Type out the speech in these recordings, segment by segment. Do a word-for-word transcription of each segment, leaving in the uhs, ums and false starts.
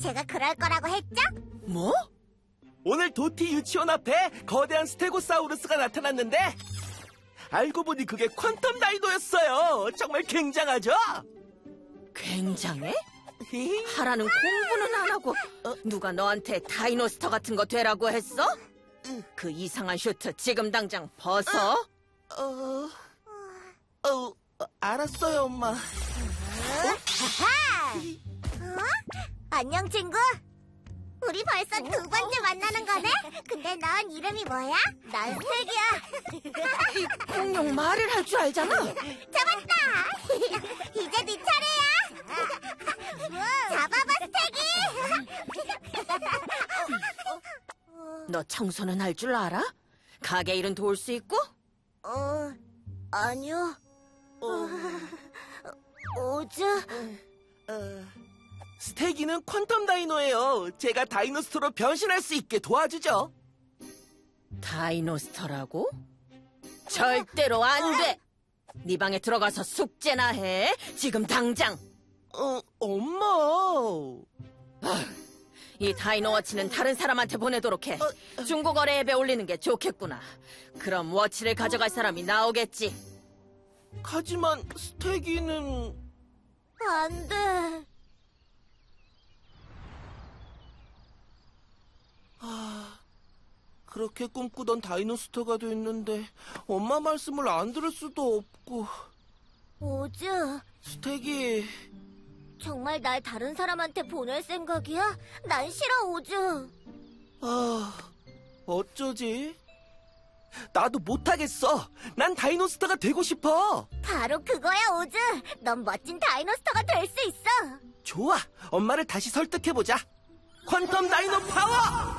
제가 그럴 거라고 했죠? 뭐? 오늘 도티 유치원 앞에 거대한 스테고사우루스가 나타났는데 알고 보니 그게 퀀텀 다이노였어요. 정말 굉장하죠? 굉장해? 하라는 공부는 안 하고 누가 너한테 다이노스터 같은 거 되라고 했어? 그 이상한 슈트 지금 당장 벗어. 어... 어... 알았어요, 엄마. 어? 하하! 어? 안녕, 친구. 우리 벌써 두 번째 만나는 거네? 근데 넌 이름이 뭐야? 난 스택이야. 공룡 말을 할 줄 알잖아. 잡았다! 이제 네 차례야. 잡아봐, 스택이! 너 청소는 할 줄 알아? 가게 일은 도울 수 있고? 어, 아니요. 어, 오즈? 어... 스테기는 퀀텀 다이노예요. 제가 다이노스터로 변신할 수 있게 도와주죠. 다이노스터라고? 절대로 안 돼! 네 방에 들어가서 숙제나 해. 지금 당장! 어, 엄마. 이 다이노 워치는 다른 사람한테 보내도록 해. 중고거래 앱에 올리는 게 좋겠구나. 그럼 워치를 가져갈 사람이 나오겠지. 하지만 스테기는... 안 돼. 아, 그렇게 꿈꾸던 다이노스터가 됐는데 엄마 말씀을 안 들을 수도 없고. 오즈, 스테기... 정말 날 다른 사람한테 보낼 생각이야? 난 싫어, 오즈. 아, 어쩌지? 나도 못하겠어. 난 다이노스터가 되고 싶어. 바로 그거야, 오즈. 넌 멋진 다이노스터가 될 수 있어. 좋아, 엄마를 다시 설득해보자. 퀀텀 다이노 파워!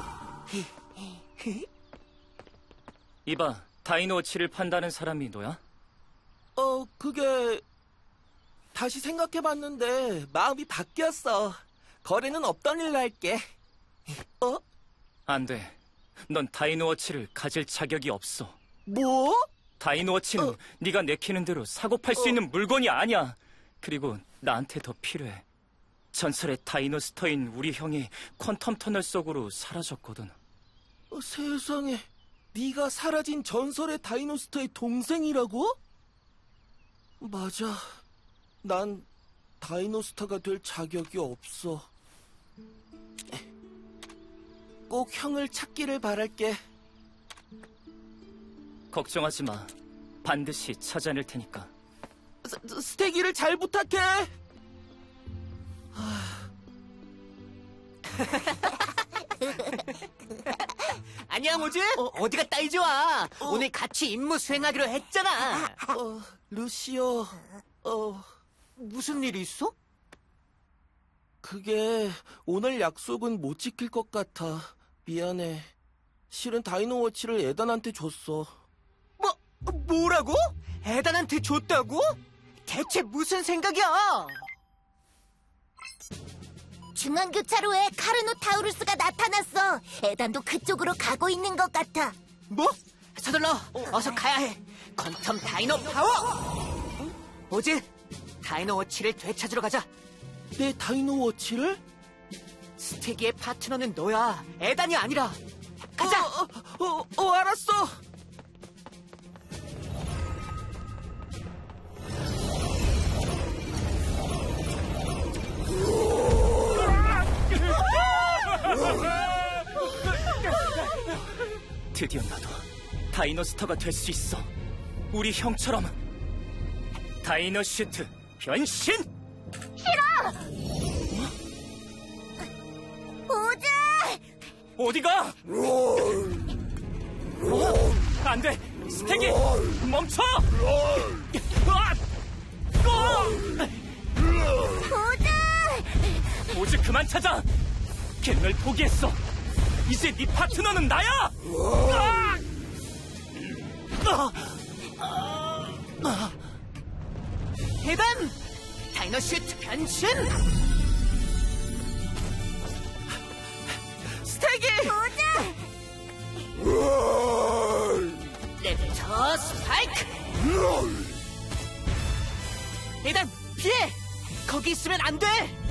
이봐, 다이노워치를 판다는 사람이 너야? 어, 그게... 다시 생각해봤는데 마음이 바뀌었어. 거래는 없던 일로 할게. 어? 안 돼. 넌 다이노워치를 가질 자격이 없어. 뭐? 다이노워치는 어. 네가 내키는 대로 사고 팔 수 어. 있는 물건이 아니야. 그리고 나한테 더 필요해. 전설의 다이노스터인 우리 형이 퀀텀 터널 속으로 사라졌거든. 어, 세상에, 네가 사라진 전설의 다이노스터의 동생이라고? 맞아, 난 다이노스터가 될 자격이 없어. 꼭 형을 찾기를 바랄게. 걱정하지 마. 반드시 찾아낼 테니까. 스, 스테기를 잘 부탁해. 안녕, 오즈? 어, 디 갔다 이제 와? 어. 오늘 같이 임무 수행하기로 했잖아. 어, 루시오, 어... 무슨 일이 있어? 그게 오늘 약속은 못 지킬 것 같아. 미안해. 실은 다이노워치를 에단한테 줬어. 뭐, 뭐라고? 에단한테 줬다고? 대체 무슨 생각이야? 중앙교차로에 카르노타우루스가 나타났어. 에단도 그쪽으로 가고 있는 것 같아. 뭐? 서둘러, 어서 가야 해. 퀀텀 다이노 파워! 오즈, 다이노워치를 되찾으러 가자. 내 다이노워치를? 스테기의 파트너는 너야, 에단이 아니라. 가자! 어, 어, 어, 어 알았어. 드디어 나도 다이노스터가 될 수 있어. 우리 형처럼. 다이노 슈트 변신! 싫어! 오즈! 어디가? 어? 안 돼! 스테기! 멈춰! 오즈! 오즈 그만 찾아! 걔 널 포기했어! 이제 네 파트너는 나야! 에단! 다이노 슈트 변신! 스테기! 오즈! 랩터 스파이크! 에단, 피해! 거기 있으면 안 돼!